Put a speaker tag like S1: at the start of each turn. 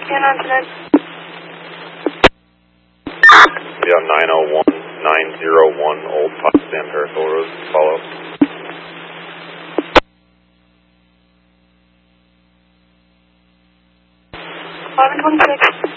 S1: on tonight.
S2: Yeah, 901 Old Potsdam Parasol Road, follow.
S1: 1126.